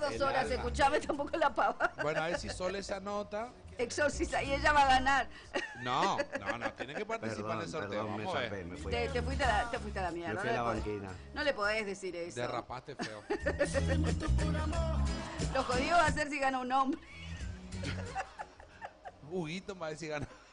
2 horas, escuchame tampoco la pava. Bueno, a ver si Sole esa nota. Exorcisa y ella va a ganar. No, tiene que participar en el sorteo. Perdón, Vamos a ver. me fui. Te fuiste a la mierda. Me fui a la banquina. No le podés decir eso. Derrapaste feo. Lo jodido va a ser si gana un hombre. Huguito va a decir gana.